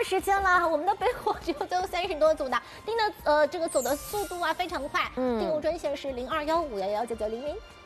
时间了，我们的北火只有最后30多组的，订的这个走的速度啊非常快，订购专线是0215119900。